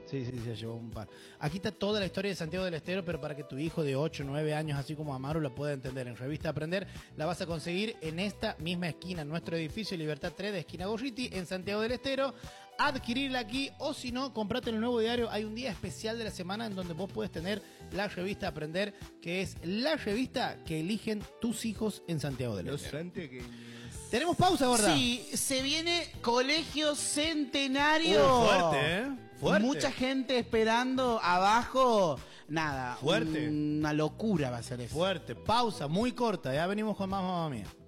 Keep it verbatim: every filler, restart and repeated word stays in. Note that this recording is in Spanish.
Sí, sí, se llevó un par. Aquí está toda la historia de Santiago del Estero, pero para que tu hijo de ocho, nueve años, así como Amaro, la pueda entender. En Revista Aprender la vas a conseguir en esta misma esquina, en nuestro edificio Libertad tres de esquina Gorriti, en Santiago del Estero. Adquirirla aquí, o si no, comprate en el Nuevo Diario. Hay un día especial de la semana en donde vos puedes tener la Revista Aprender, que es la revista que eligen tus hijos en Santiago del Los Estero. santiagueños. ¿Tenemos pausa, gorda? Sí, se viene Colegio Centenario. Uh, fuerte, ¿eh? Fuerte. Mucha gente esperando abajo. Nada, Fuerte. Una locura va a ser eso. Fuerte, pausa, muy corta. Ya venimos con más, mamá mía.